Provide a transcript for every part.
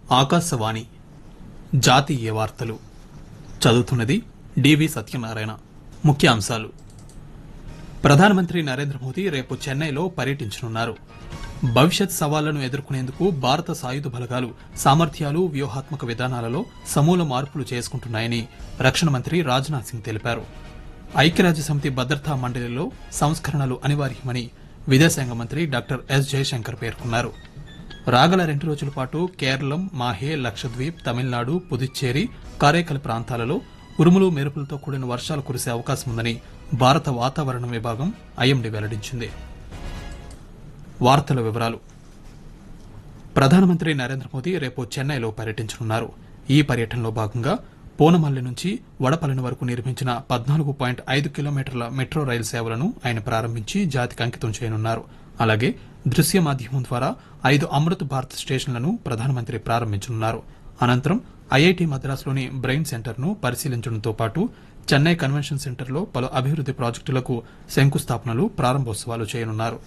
ఆకాశవాణి జాతీయ వార్తలు చదువుతున్నది డివి సత్యనారాయణ. ముఖ్యాంశాలు: ప్రధానమంత్రి నరేంద్ర మోదీ రేపు చెన్నైలో పర్యటించనున్నారు. భవిష్యత్ సవాళ్లను ఎదుర్కొనేందుకు భారత సాయుధ బలగాలు సామర్థ్యాలు, వ్యూహాత్మక విధానాలలో సమూల మార్పులు చేసుకుంటున్నాయని రక్షణ మంత్రి రాజ్నాథ్ సింగ్ తెలిపారు. ఐక్యరాజ్యసమితి భద్రతా మండలిలో సంస్కరణలు అనివార్యమని విదేశాంగ మంత్రి డాక్టర్ ఎస్ జయశంకర్ పేర్కొన్నారు. రాగల 2 రోజుల పాటు కేరళం, మాహే, లక్షద్వీప్, తమిళనాడు, పుదుచ్చేరి, కారైకల్ ప్రాంతాలలో ఉరుములు, మెరుపులతో కూడిన వర్షాలు కురిసే అవకాశం ఉందని భారత వాతావరణ విభాగం ఐఎండీ వెల్లడించింది. వార్తల వివరాలు: ప్రధానమంత్రి నరేంద్ర మోదీ రేపు చెన్నైలో పర్యటించనున్నారు. ఈ పర్యటనలో భాగంగా పూనమల్లి నుంచి వడపల్లిని వరకు నిర్మించిన 14.5 కిలోమీటర్ల మెట్రో రైలు సేవలను ఆయన ప్రారంభించి జాతికి అంకితం చేయనున్నారు. అలాగే దృశ్య మాధ్యమం ద్వారా 5 అమృత్ భారత్ స్టేషన్లను ప్రధానమంత్రి ప్రారంభించనున్నారు. అనంతరం ఐఐటి మద్రాసులోని బ్రెయిన్ సెంటర్ను పరిశీలించడంతో పాటు చెన్నై కన్వెన్షన్ సెంటర్లో పలు అభివృద్ది ప్రాజెక్టులకు శంకుస్థాపనలు, ప్రారంభోత్సవాలు చేయనున్నారు.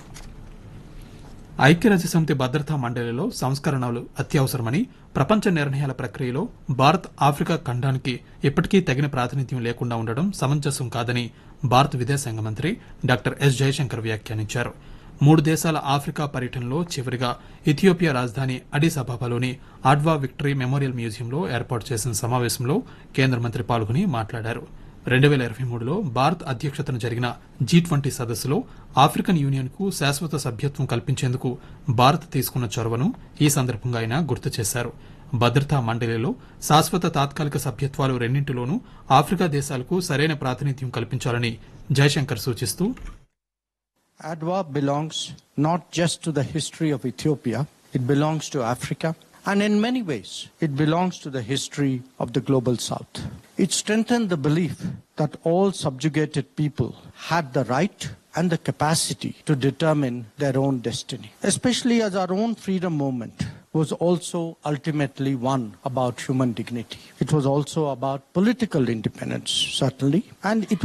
ఐక్యరాజ్యసమితి భద్రతా మండలిలో సంస్కరణలు అత్యవసరమని, ప్రపంచ నిర్ణయాల ప్రక్రియలో భారత్ ఆఫ్రికా ఖండానికి ఇప్పటికీ తగిన ప్రాతినిధ్యం లేకుండా ఉండడం సమంజసం కాదని భారత విదేశాంగ మంత్రి డాక్టర్ ఎస్ జయశంకర్ వ్యాఖ్యానించారు. 3 దేశాల ఆఫ్రికా పర్యటనలో చివరిగా ఇథియోపియా రాజధాని అడిస్ అబాబాలోని ఆడ్వా విక్టరీ మెమోరియల్ మ్యూజియంలో ఏర్పాటు చేసిన సమావేశంలో కేంద్ర మంత్రి పాల్గొని మాట్లాడారు. 2023లో భారత్ అధ్యక్షతన జరిగిన G20 సదస్సులో ఆఫ్రికన్ యూనియన్ కు శాశ్వత సభ్యత్వం కల్పించేందుకు భారత్ తీసుకున్న చొరవను ఈ సందర్భంగా ఆయన గుర్తు చేశారు. భద్రతా మండలిలో శాశ్వత, తాత్కాలిక సభ్యత్వాలు రెండింటిలోనూ ఆఫ్రికా దేశాలకు సరైన ప్రాతినిధ్యం కల్పించాలని జయశంకర్ సూచిస్తూ, ADWA belongs not just to the history of Ethiopia, it belongs to Africa, and in many ways, it belongs to the history of the global South. It strengthened the belief that all subjugated people had the right and the capacity to determine their own destiny, especially as our own freedom movement was also ultimately one about human dignity. It was also about political independence, certainly, and it